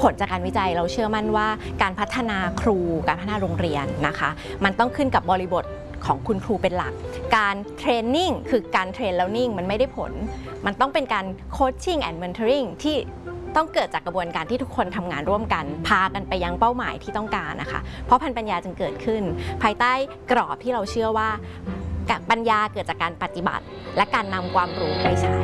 ผลจากการวิจัยเราเชื่อมั่นว่าการพัฒนาครูการพัฒนาโรงเรียนนะคะมันต้องขึ้นกับบริบทของคุณครูเป็นหลักการเทรนนิ่งคือการเทรนแล้วนิ่งมันไม่ได้ผลมันต้องเป็นการโคชชิ่งแอนด์เมนทอริงที่ต้องเกิดจากกระบวนการที่ทุกคนทำงานร่วมกันพากันไปยังเป้าหมายที่ต้องการนะคะเพราะพันธุ์ปัญญาจึงเกิดขึ้นภายใต้กรอบที่เราเชื่อว่าปัญญาเกิดจากการปฏิบัติและการนำความรู้ไปใช้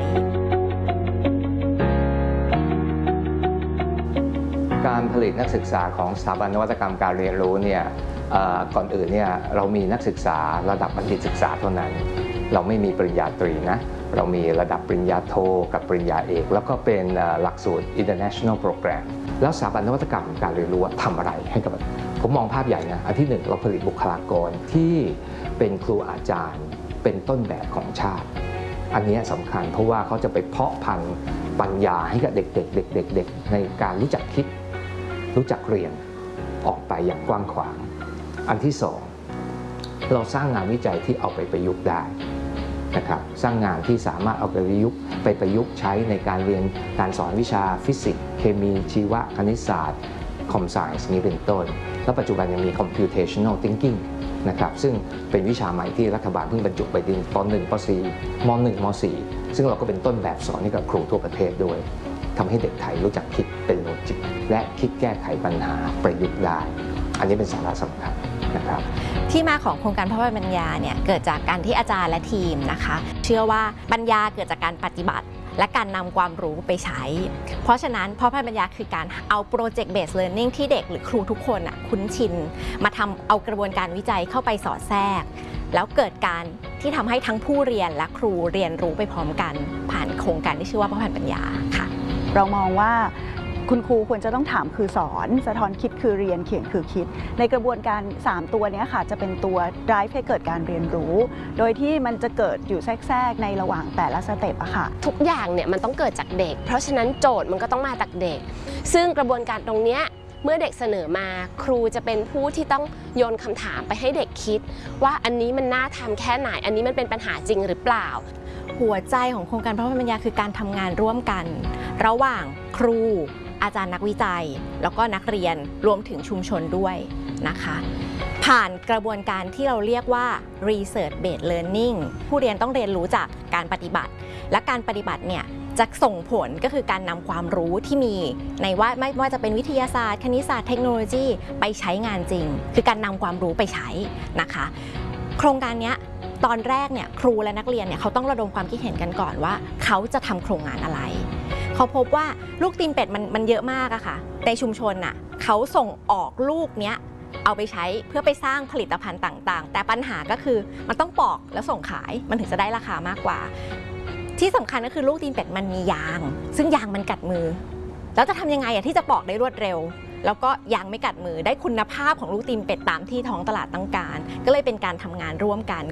การผลิตนักศึกษาของสถาบันนวัตกรรมการเรียนรู้เนี่ยก่อนอื่นเนี่ยเรามีนักศึกษาระดับบัณฑิตศึกษาเท่านั้นเราไม่มีปริญญาตรีนะเรามีระดับปริญญาโทกับปริญญาเอกแล้วก็เป็นหลักสูตร International Program แล้วสถาบันนวัตกรรมการเรียนรู้ทำอะไรให้กับผมมองภาพใหญ่นะอันที่หนึ่งเราผลิตบุคลากรที่เป็นครูอาจารย์เป็นต้นแบบของชาติอันนี้สำคัญเพราะว่าเขาจะไปเพาะพันธุ์ปัญญาให้กับเด็กๆในการรู้จักคิดรู้จักเรียนออกไปอย่างกว้างขวางอันที่สองเราสร้างงานวิจัยที่เอาไปประยุกต์ได้นะครับสร้างงานที่สามารถเอาไปประยุกต์ใช้ในการเรียนการสอนวิชาฟิสิกส์เคมีชีวะคณิตศาสตร์คอมไซน์นี้เป็นต้นและปัจจุบันยังมี computational thinking นะครับซึ่งเป็นวิชาใหม่ที่รัฐบาลเพิ่งบรรจุไปในป .1 ป .4 ม .1 ม .4 ซึ่งเราก็เป็นต้นแบบสอนให้กับครูทั่วประเทศด้วยทำให้เด็กไทยรู้จักคิดเป็นโลจิกและคิดแก้ไขปัญหาประยุกต์ได้อันนี้เป็นสาระสำคัญนะครับที่มาของโครงการพ่อพันธุ์ปัญญาเนี่ยเกิดจากการที่อาจารย์และทีมนะคะเชื่อว่าปัญญาเกิดจากการปฏิบัติและการนำความรู้ไปใช้เพราะฉะนั้นพ่อพันธุ์ปัญญาคือการเอาโปรเจกต์เบสเลิร์นนิ่งที่เด็กหรือครูทุกคนคุ้นชินมาทำเอากระบวนการวิจัยเข้าไปสอดแทรกแล้วเกิดการที่ทำให้ทั้งผู้เรียนและครูเรียนรู้ไปพร้อมกันผ่านโครงการที่ชื่อว่าพ่อพันธุ์ปัญญาค่ะเรามองว่าคุณครูควรจะต้องถามคือสอนสะท้อนคิดคือเรียนเขียนคือคิดในกระบวนการ3ตัวนี้ค่ะจะเป็นตัว drive ให้เกิดการเรียนรู้โดยที่มันจะเกิดอยู่แทรกในระหว่างแต่ละสเต็ปอะค่ะทุกอย่างเนี่ยมันต้องเกิดจากเด็กเพราะฉะนั้นโจทย์มันก็ต้องมาจากเด็กซึ่งกระบวนการตรงนี้เมื่อเด็กเสนอมาครูจะเป็นผู้ที่ต้องโยนคำถามไปให้เด็กคิดว่าอันนี้มันน่าทำแค่ไหนอันนี้มันเป็นปัญหาจริงหรือเปล่าหัวใจของโครงการพ่อพันธุ์ปัญญาคือการทำงานร่วมกันระหว่างครูอาจารย์นักวิจัยแล้วก็นักเรียนรวมถึงชุมชนด้วยนะคะผ่านกระบวนการที่เราเรียกว่า research based learning ผู้เรียนต้องเรียนรู้จากการปฏิบัติและการปฏิบัติเนี่ยจะส่งผลก็คือการนำความรู้ที่มีในว่าไม่ว่าจะเป็นวิทยาศาสตร์คณิตศาสตร์เทคโนโลยีไปใช้งานจริงคือการนำความรู้ไปใช้นะคะโครงการนี้ตอนแรกเนี่ยครูและนักเรียนเนี่ยเขาต้องระดมความคิดเห็นกันก่อนว่าเขาจะทำโครงงานอะไรเขาพบว่าลูกตีนเป็ดมันเยอะมากอะค่ะในชุมชนน่ะเขาส่งออกลูกเนี้ยเอาไปใช้เพื่อไปสร้างผลิตภัณฑ์ต่างๆแต่ปัญหาก็คือมันต้องปอกแล้วส่งขายมันถึงจะได้ราคามากกว่าที่สำคัญก็คือลูกตีนเป็ดมันมียางซึ่งยางมันกัดมือแล้วจะทำยังไงที่จะปอกได้รวดเร็วแล้วก็ยางไม่กัดมือได้คุณภาพของลูกตีนเป็ดตามที่ท้องตลาดต้องการก็เลยเป็นการทำงานร่วมกัน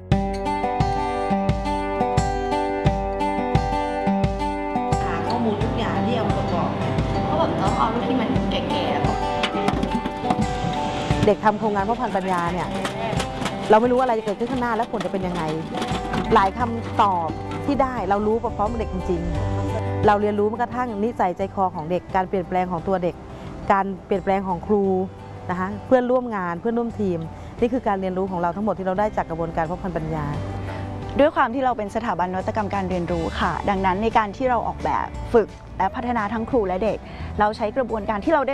ทุกอย่างที่เอาประกอบเพราะแบบต้องเอาลูกที่มันแก่ๆเด็กทำโครงงานพ่อพันธุ์ปัญญาเนี่ยเราไม่รู้อะไรจะเกิดขึ้นข้างหน้าแล้วผลจะเป็นยังไงหลายคำตอบที่ได้เรารู้พร้อมๆเด็กจริงๆเราเรียนรู้แม้กระทั่งนิสัยใจคอของเด็กการเปลี่ยนแปลงของตัวเด็กการเปลี่ยนแปลงของครูนะคะเพื่อนร่วมงานเพื่อนร่วมทีมนี่คือการเรียนรู้ของเราทั้งหมดที่เราได้จากกระบวนการพ่อพันธุ์ปัญญาด้วยความที่เราเป็นสถาบันนวัตกรรมการเรียนรู้ค่ะดังนั้นในการที่เราออกแบบฝึกและพัฒนาทั้งครูและเด็กเราใช้กระบวนการที่เราได้